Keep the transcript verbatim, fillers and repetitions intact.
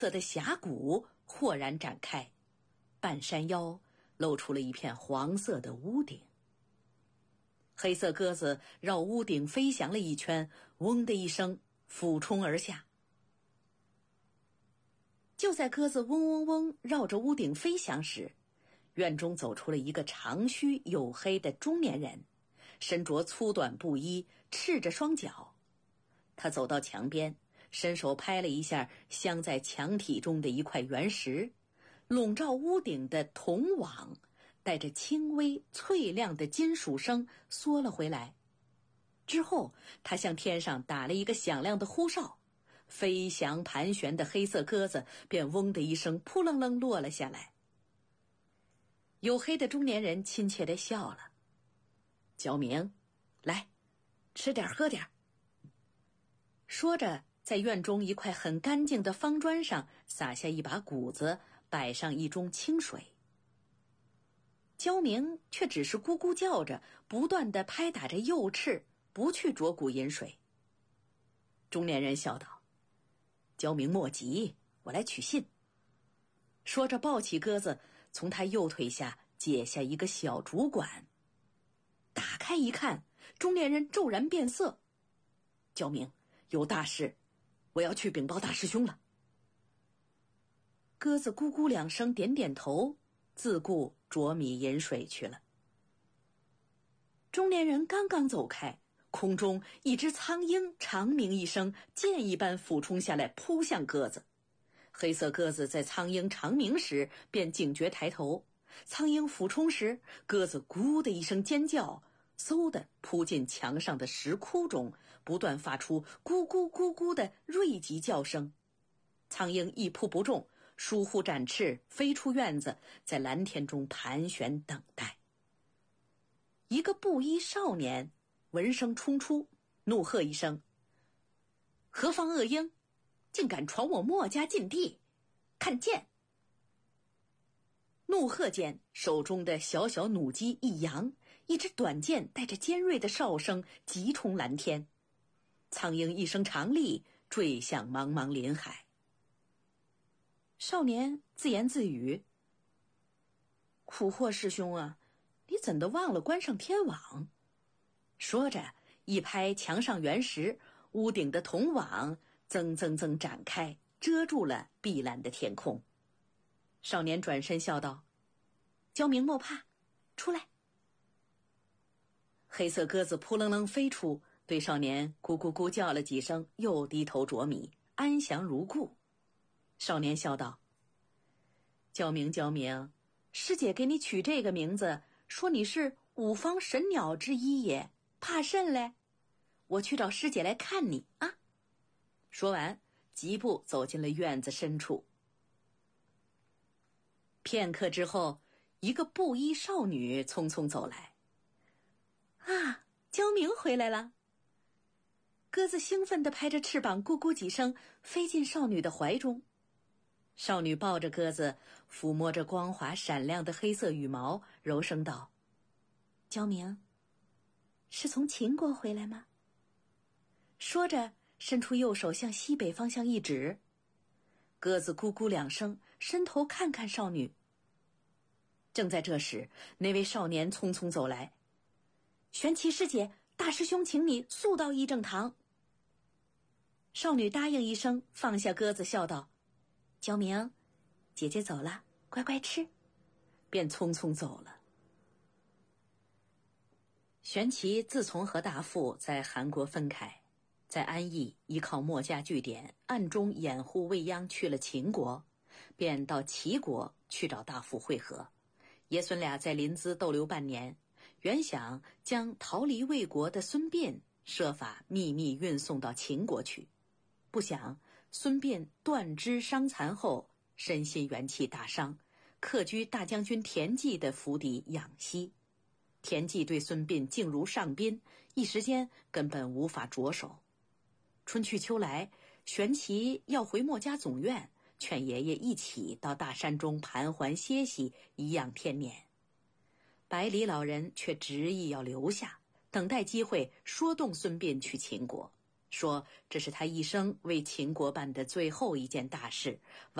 色的峡谷豁然展开，半山腰露出了一片黄色的屋顶。黑色鸽子绕屋顶飞翔了一圈，嗡的一声俯冲而下。就在鸽子嗡嗡嗡绕着屋顶飞翔时，院中走出了一个长须黝黑的中年人，身着粗短布衣，赤着双脚。他走到墙边，伸手拍了一下镶在墙体中的一块原石，笼罩屋顶的铜网带着轻微脆亮的金属声缩了回来。之后他向天上打了一个响亮的呼哨，飞翔盘旋的黑色鸽子便嗡的一声扑棱棱落了下来。黝黑的中年人亲切地笑了：“焦明，来，吃点喝点。”说着，在院中一块很干净的方砖上撒下一把谷子，摆上一盅清水。焦明却只是咕咕叫着，不断地拍打着右翅，不去啄骨饮水。中年人笑道：“焦明莫急，我来取信。”说着抱起鸽子，从他右腿下解下一个小竹管，打开一看，中年人骤然变色：“焦明，有大事，我要去禀报大师兄了。”鸽子咕咕两声点点头，自顾啄米饮水去了。中年人刚刚走开，空中一只苍鹰长鸣一声，箭一般俯冲下来，扑向鸽子。黑色鸽子在苍鹰长鸣时便警觉抬头，苍鹰俯冲时，鸽子咕的一声尖叫，嗖地扑进墙上的石窟中，不断发出咕咕咕咕的锐急叫声。苍鹰一扑不中，疏忽展翅飞出院子，在蓝天中盘旋等待。一个布衣少年闻声冲出，怒喝一声：“何方恶鹰，竟敢闯我墨家禁地，看剑！”怒喝间，手中的小小弩机一扬，一支短剑带着尖锐的哨声急冲蓝天。苍鹰一声长厉，坠向茫茫林海。少年自言自语：“苦货师兄啊，你怎的忘了关上天网？”说着一拍墙上原石，屋顶的铜网增增增展开，遮住了碧蓝的天空。少年转身笑道：“焦明莫怕，出来。”黑色鸽子扑棱棱飞出，对少年咕咕咕叫了几声，又低头啄米，安详如故。少年笑道：“焦明焦明，师姐给你取这个名字，说你是五方神鸟之一也，怕甚嘞？我去找师姐来看你啊！”说完，疾步走进了院子深处。片刻之后，一个布衣少女匆匆走来。“啊，焦明回来了！”鸽子兴奋地拍着翅膀，咕咕几声，飞进少女的怀中。少女抱着鸽子，抚摸着光滑闪亮的黑色羽毛，柔声道：“焦明，是从秦国回来吗？”说着，伸出右手向西北方向一指。鸽子咕咕两声，伸头看看少女。正在这时，那位少年匆匆走来：“玄奇师姐，大师兄请你速到议政堂。”少女答应一声，放下鸽子，笑道：“焦明，姐姐走了，乖乖吃。”便匆匆走了。玄奇自从和大父在韩国分开，在安邑依靠墨家据点，暗中掩护未央去了秦国，便到齐国去找大父会合。爷孙俩在临淄逗留半年，原想将逃离魏国的孙膑设法秘密运送到秦国去，不想孙膑断肢伤残后，身心元气大伤，客居大将军田忌的府邸养息。田忌对孙膑敬如上宾，一时间根本无法着手。春去秋来，玄奇要回墨家总院，劝爷爷一起到大山中盘桓歇息，颐养天年。百里老人却执意要留下，等待机会说动孙膑去秦国。 说这是他一生为秦国办的最后一件大事。